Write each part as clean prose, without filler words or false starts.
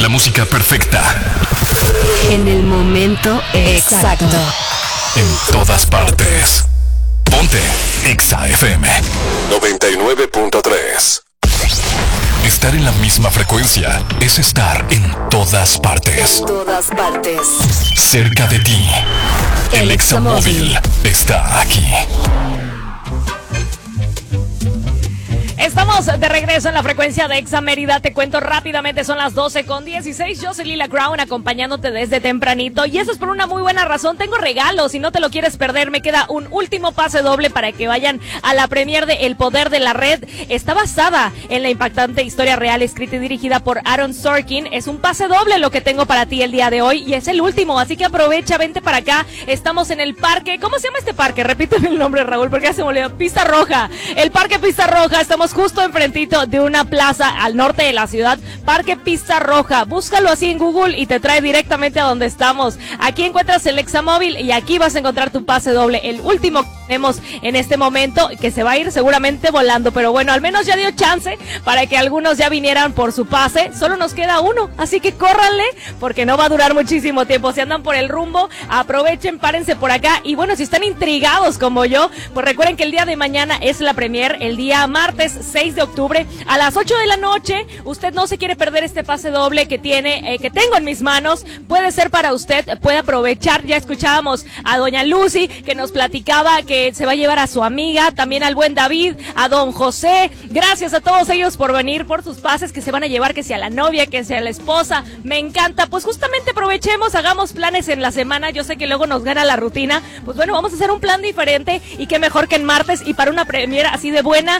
la música perfecta. En el momento exacto. En todas partes. Ponte Exa FM 99.3. Estar en la misma frecuencia es estar en todas partes. En todas partes. Cerca de ti. El Exa Móvil está aquí. Estamos de regreso en la frecuencia de Exa Mérida. Te cuento rápidamente, son las 12:16. Yo soy Lila Crown, acompañándote desde tempranito. Y eso es por una muy buena razón. Tengo regalos, si no te lo quieres perder. Me queda un último pase doble para que vayan a la premier de El Poder de la Red. Está basada en la impactante historia real, escrita y dirigida por Aaron Sorkin. Es un pase doble lo que tengo para ti el día de hoy. Y es el último, así que aprovecha, vente para acá. Estamos en el parque. ¿Cómo se llama este parque? Repíteme el nombre, Raúl, porque ya se me olvidó. Pista Roja. El Parque Pista Roja. Estamos justo enfrentito de una plaza al norte de la ciudad, Parque Pista Roja. Búscalo así en Google y te trae directamente a donde estamos. Aquí encuentras el Exa Móvil y aquí vas a encontrar tu pase doble, el último que tenemos en este momento, que se va a ir seguramente volando, pero bueno, al menos ya dio chance para que algunos ya vinieran por su pase. Solo nos queda uno, así que córranle porque no va a durar muchísimo tiempo. Si andan por el rumbo, aprovechen, párense por acá y bueno, si están intrigados como yo, pues recuerden que el día de mañana es la premier, el día martes 6 de octubre a las 8 de la noche. Usted no se quiere perder este pase doble que tengo en mis manos. Puede ser para usted, puede aprovechar. Ya escuchábamos a doña Lucy que nos platicaba que se va a llevar a su amiga, también al buen David, a don José. Gracias a todos ellos por venir, por sus pases que se van a llevar, que sea la novia, que sea la esposa. Me encanta. Pues justamente aprovechemos, hagamos planes en la semana. Yo sé que luego nos gana la rutina. Pues bueno, vamos a hacer un plan diferente y qué mejor que en martes y para una premiere así de buena.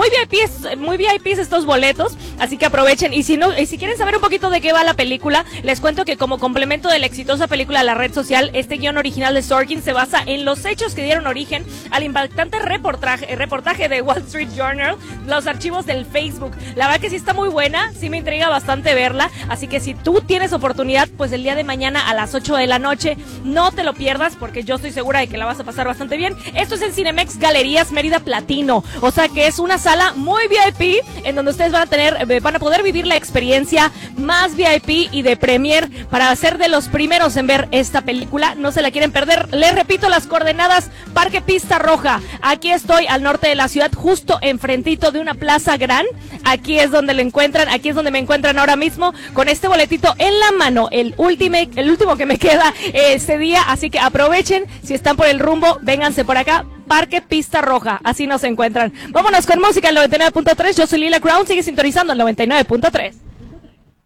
Muy VIPs estos boletos, así que aprovechen. Y si quieren saber un poquito de qué va la película, les cuento que como complemento de la exitosa película La Red Social, este guión original de Sorkin se basa en los hechos que dieron origen al impactante reportaje de Wall Street Journal, los archivos del Facebook. La verdad que sí está muy buena, sí me intriga bastante verla, así que si tú tienes oportunidad, pues el día de mañana a las 8 de la noche, no te lo pierdas, porque yo estoy segura de que la vas a pasar bastante bien. Esto es en Cinemex Galerías Mérida Platino, o sea que es una sala muy VIP, en donde ustedes van a poder vivir la experiencia más VIP y de premier para ser de los primeros en ver esta película. No se la quieren perder. Les repito las coordenadas: Parque Pista Roja. Aquí estoy al norte de la ciudad, justo enfrentito de una plaza gran. Aquí es donde lo encuentran, aquí es donde me encuentran ahora mismo con este boletito en la mano, el último que me queda este día, así que aprovechen. Si están por el rumbo, vénganse por acá. Parque Pista Roja, así nos encuentran. Vámonos con música al 99.3. Yo soy Lila Crown, sigue sintonizando el 99.3.